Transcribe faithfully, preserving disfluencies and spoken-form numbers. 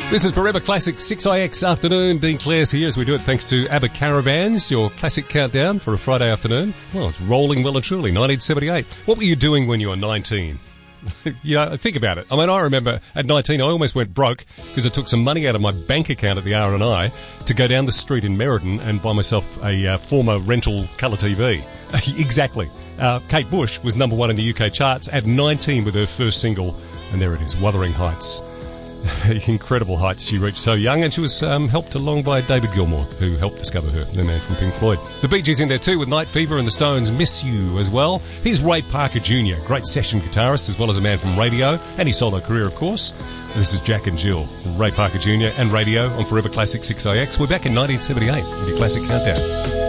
This is Forever Classic six I X afternoon. Dean Clare's here as we do it thanks to ABBA Caravans, your classic countdown for a Friday afternoon. Well, it's rolling well and truly, nineteen seventy-eight. What were you doing when you were nineteen? You know, think about it. I mean, I remember at nineteen, I almost went broke because I took some money out of my bank account at the R and I to go down the street in Merredin and buy myself a uh, former rental colour T V. Exactly. Uh, Kate Bush was number one in the U K charts at nineteen with her first single, and there it is, Wuthering Heights. Incredible heights she reached so young, and she was um, helped along by David Gilmour, who helped discover her, the man from Pink Floyd. The Bee Gees in there too with Night Fever, and the Stones Miss You as well. Here's Ray Parker Junior, great session guitarist as well as a man from radio, and his solo career of course. And this is Jack and Jill, Ray Parker Junior and radio on Forever Classic six I X. We're back in nineteen seventy-eight with your Classic Countdown.